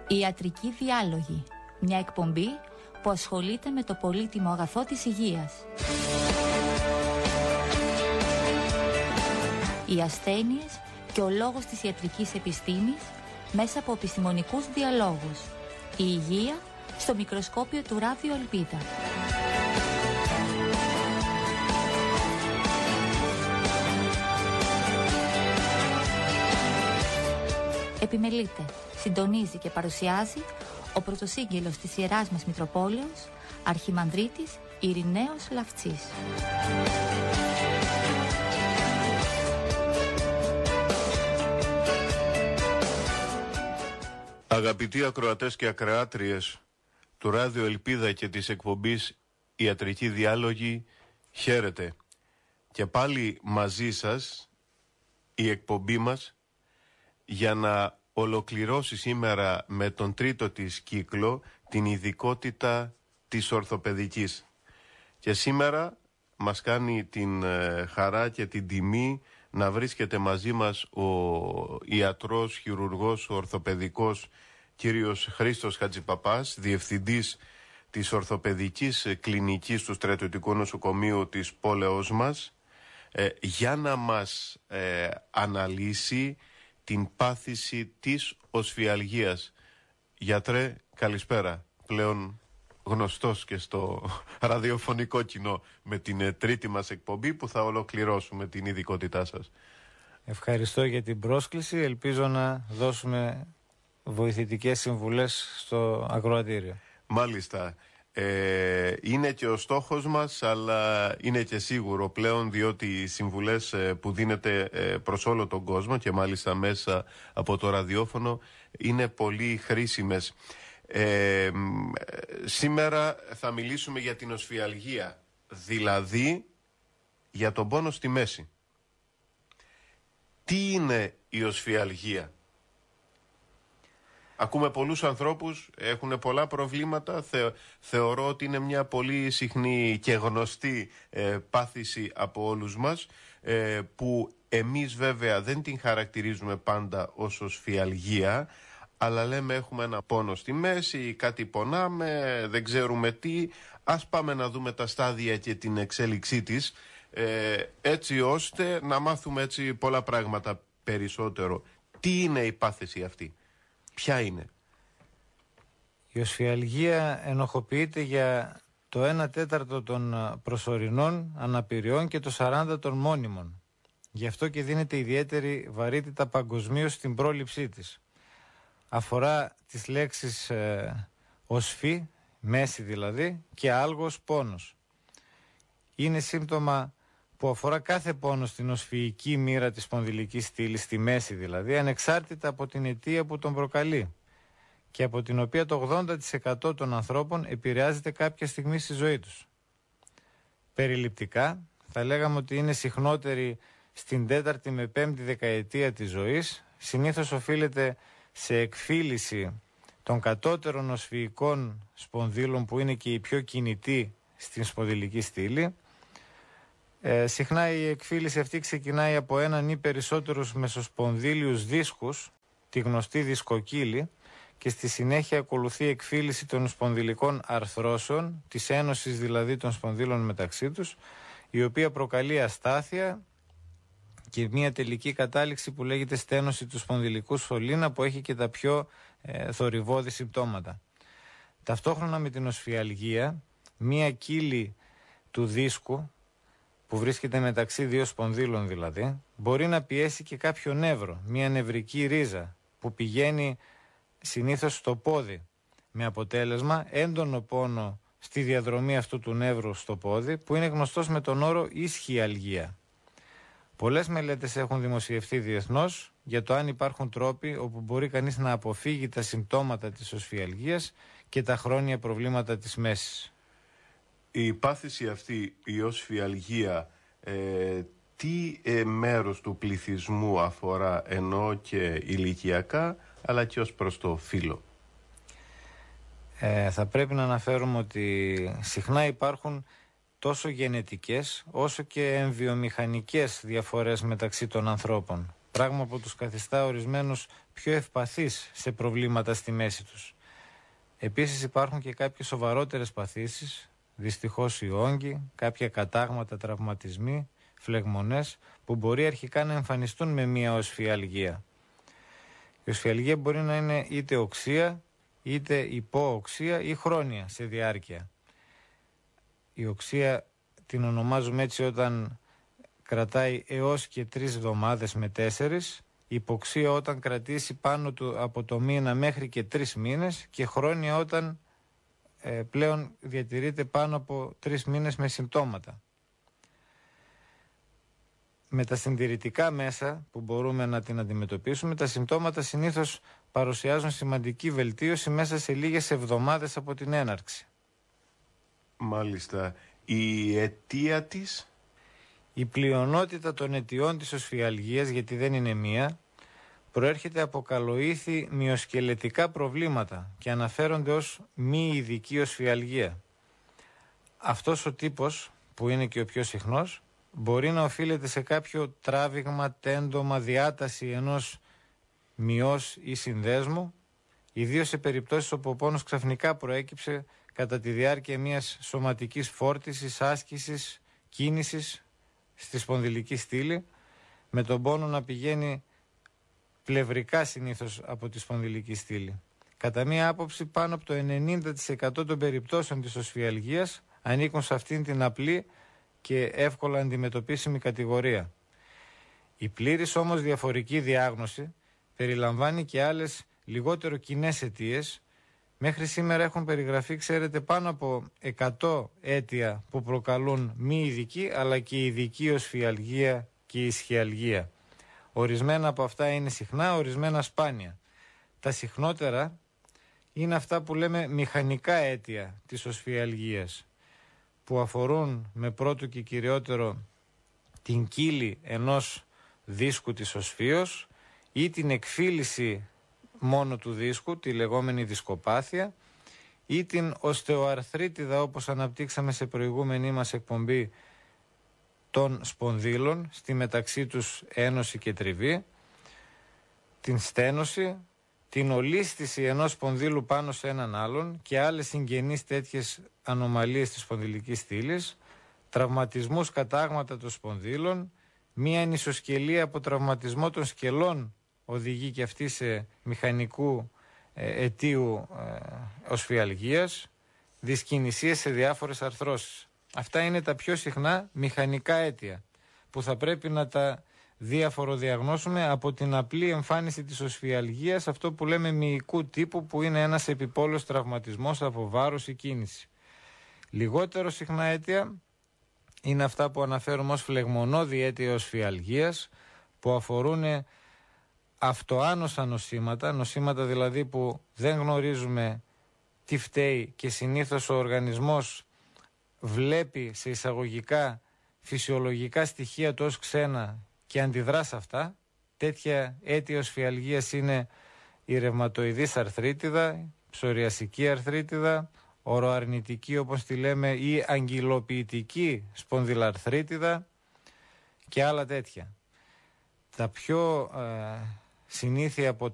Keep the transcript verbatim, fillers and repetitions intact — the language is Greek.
Ιατρική διάλογη. Μια εκπομπή που ασχολείται με το πολύτιμο αγαθό της υγείας. Οι ασθένειες και ο λόγος της ιατρικής επιστήμης μέσα από επιστημονικούς διαλόγους. Η υγεία στο μικροσκόπιο του Ράδιο Ελπίδα. Επιμελείται, συντονίζει και παρουσιάζει ο πρωτοσύγγελος της Ιεράς μας Μητροπόλεως, Αρχιμανδρίτης Ειρηναίος Λαυτσής. Αγαπητοί ακροατές και ακροάτριες του Ράδιο Ελπίδα και της εκπομπής Ιατρική Διάλογη, χαίρετε. Και πάλι μαζί σας η εκπομπή μας για να ολοκληρώσει σήμερα με τον τρίτο της κύκλο την ειδικότητα της ορθοπαιδικής. Και σήμερα μας κάνει την ε, χαρά και την τιμή να βρίσκεται μαζί μας ο ιατρός, χειρουργός, ο ορθοπαιδικός κύριος Χρήστος Χατζηπαπάς, διευθυντής της ορθοπαιδικής κλινικής του Στρατιωτικού Νοσοκομείου της πόλεως μας, ε, για να μας ε, αναλύσει την πάθηση της οσφιαλγίας. Γιατρέ, καλησπέρα. Πλέον γνωστός και στο ραδιοφωνικό κοινό με την τρίτη μας εκπομπή που θα ολοκληρώσουμε την ειδικότητά σας. Ευχαριστώ για την πρόσκληση. Ελπίζω να δώσουμε βοηθητικές συμβουλές στο ακροατήριο. Μάλιστα. Ε, είναι και ο στόχος μας, αλλά είναι και σίγουρο πλέον, διότι οι συμβουλές ε, που δίνεται ε, προς όλο τον κόσμο και μάλιστα μέσα από το ραδιόφωνο είναι πολύ χρήσιμες. Ε, σήμερα θα μιλήσουμε για την οσφιαλγία, δηλαδή για τον πόνο στη μέση. Τι είναι η οσφιαλγία? Ακούμε πολλούς ανθρώπους, έχουν πολλά προβλήματα, Θε, θεωρώ ότι είναι μια πολύ συχνή και γνωστή ε, πάθηση από όλους μας, ε, που εμείς βέβαια δεν την χαρακτηρίζουμε πάντα ως οσφιαλγία, αλλά λέμε έχουμε ένα πόνο στη μέση, κάτι πονάμε, δεν ξέρουμε τι, ας πάμε να δούμε τα στάδια και την εξέλιξή της, ε, έτσι ώστε να μάθουμε έτσι πολλά πράγματα περισσότερο. Τι είναι η πάθηση αυτή? Ποια είναι? Η οσφιαλγία ενοχοποιείται για το ένα τέταρτο των προσωρινών αναπηριών και το σαράντα των μόνιμων. Γι' αυτό και δίνεται ιδιαίτερη βαρύτητα παγκοσμίως στην πρόληψή της. Αφορά τις λέξεις ε, οσφή, μέση δηλαδή, και άλγος, πόνος. Είναι σύμπτωμα που αφορά κάθε πόνο στην οσφιική μοίρα της σπονδυλικής στήλης, στη μέση δηλαδή, ανεξάρτητα από την αιτία που τον προκαλεί και από την οποία το ογδόντα τοις εκατό των ανθρώπων επηρεάζεται κάποια στιγμή στη ζωή τους. Περιληπτικά θα λέγαμε ότι είναι συχνότερη στην τέταρτη με πέμπτη δεκαετία της ζωής, συνήθως οφείλεται σε εκφύλιση των κατώτερων οσφιικών σπονδύλων που είναι και οι πιο κινητοί στην σπονδυλική στήλη. Ε, συχνά η εκφύλιση αυτή ξεκινάει από έναν ή περισσότερους μεσοσπονδύλιους δίσκους, τη γνωστή δισκοκύλη, και στη συνέχεια ακολουθεί η εκφύλιση των σπονδυλικών αρθρώσεων, της ένωσης δηλαδή των σπονδύλων μεταξύ τους, η οποία προκαλεί αστάθεια και μια τελική κατάληξη που λέγεται στένωση του σπονδυλικού σωλήνα, που έχει και τα πιο ε, θορυβώδη συμπτώματα. Ταυτόχρονα με την οσφιαλγία, μια κύλη του δίσκου, που βρίσκεται μεταξύ δύο σπονδύλων δηλαδή, μπορεί να πιέσει και κάποιο νεύρο, μια νευρική ρίζα που πηγαίνει συνήθως στο πόδι, με αποτέλεσμα έντονο πόνο στη διαδρομή αυτού του νεύρου στο πόδι, που είναι γνωστός με τον όρο ισχυαλγία. Πολλές μελέτες έχουν δημοσιευθεί διεθνώς για το αν υπάρχουν τρόποι όπου μπορεί κανείς να αποφύγει τα συμπτώματα της οσφιαλγίας και τα χρόνια προβλήματα της μέσης. Η πάθηση αυτή, η οσφιαλγία, ε, τι ε, μέρος του πληθυσμού αφορά, ενώ και ηλικιακά, αλλά και ως προς το φύλο? Ε, θα πρέπει να αναφέρουμε ότι συχνά υπάρχουν τόσο γενετικές όσο και εμβιομηχανικές διαφορές μεταξύ των ανθρώπων. πράγμα που τους καθιστά ορισμένους πιο ευπαθείς σε προβλήματα στη μέση τους. Επίσης υπάρχουν και κάποιες σοβαρότερες παθήσεις, δυστυχώς οι όγκοι, κάποια κατάγματα, τραυματισμοί, φλεγμονές, που μπορεί αρχικά να εμφανιστούν με μία οσφιαλγία. Η οσφιαλγία μπορεί να είναι είτε οξεία, είτε υπόοξεία ή χρόνια σε διάρκεια. Η οξεία την ονομάζουμε έτσι όταν κρατάει έως και τρεις εβδομάδες με τέσσερις, υποξία όταν κρατήσει πάνω του από το μήνα μέχρι και τρεις μήνες και χρόνια όταν ε, πλέον διατηρείται πάνω από τρεις μήνες με συμπτώματα. Με τα συντηρητικά μέσα που μπορούμε να την αντιμετωπίσουμε, τα συμπτώματα συνήθως παρουσιάζουν σημαντική βελτίωση μέσα σε λίγες εβδομάδες από την έναρξη. Μάλιστα. Η αιτία της? Η πλειονότητα των αιτιών της οσφιαλγίας, γιατί δεν είναι μία, προέρχεται από καλοήθη μυοσκελετικά προβλήματα και αναφέρονται ως μη ειδική οσφιαλγία. Αυτός ο τύπος, που είναι και ο πιο συχνός, μπορεί να οφείλεται σε κάποιο τράβηγμα, τέντομα, διάταση ενός μυός ή συνδέσμου, ιδίως σε περιπτώσεις όπου ο πόνος ξαφνικά προέκυψε κατά τη διάρκεια μιας σωματικής φόρτισης, άσκησης, κίνησης στη σπονδυλική στήλη, με τον πόνο να πηγαίνει πλευρικά συνήθως από τη σπονδυλική στήλη. Κατά μία άποψη, πάνω από το ενενήντα τοις εκατό των περιπτώσεων της οσφιαλγίας ανήκουν σε αυτήν την απλή και εύκολα αντιμετωπίσιμη κατηγορία. Η πλήρης όμως διαφορική διάγνωση περιλαμβάνει και άλλες λιγότερο κοινές αιτίες. Μέχρι σήμερα έχουν περιγραφεί, ξέρετε, πάνω από εκατό αίτια που προκαλούν μη ειδική αλλά και ειδική οσφιαλγία και ισχυαλγία. Ορισμένα από αυτά είναι συχνά, ορισμένα σπάνια. Τα συχνότερα είναι αυτά που λέμε μηχανικά αίτια της οσφιαλγίας, που αφορούν με πρώτο και κυριότερο την κύλη ενός δίσκου της οσφίως ή την εκφύλιση μόνο του δίσκου, τη λεγόμενη δισκοπάθεια, ή την οστεοαρθρίτιδα, όπως αναπτύξαμε σε προηγούμενη μας εκπομπή, των σπονδύλων, στη μεταξύ τους ένωση και τριβή, την στένωση, την ολίσθηση ενός σπονδύλου πάνω σε έναν άλλον και άλλες συγγενείς τέτοιες ανομαλίες της σπονδυλικής στήλης, τραυματισμούς κατάγματα των σπονδύλων, μία ενισοσκελία από τραυματισμό των σκελών οδηγεί και αυτή σε μηχανικού ε, αιτίου ε, οσφιαλγίας, δυσκινησίες σε διάφορες αρθρώσεις. Αυτά είναι τα πιο συχνά μηχανικά αίτια που θα πρέπει να τα διαφοροδιαγνώσουμε από την απλή εμφάνιση της οσφιαλγίας, αυτό που λέμε μυϊκού τύπου, που είναι ένας επιπόλαιος τραυματισμός από βάρος ή κίνηση. Λιγότερο συχνά αίτια είναι αυτά που αναφέρουμε ως φλεγμονώδη αίτια οσφιαλγίας, που αφορούν αυτοάνοσα νοσήματα, νοσήματα δηλαδή που δεν γνωρίζουμε τι φταίει και συνήθως ο οργανισμός βλέπει σε εισαγωγικά φυσιολογικά στοιχεία του ως ξένα και αντιδρά σε αυτά. Τέτοια αίτια οσφιαλγίας είναι η ρευματοειδής αρθρίτιδα, ψωριασική αρθρίτιδα, οροαρνητική όπως τη λέμε ή αγγυλοποιητική σπονδυλαρθρίτιδα και άλλα τέτοια. Τα πιο ε, συνήθεια από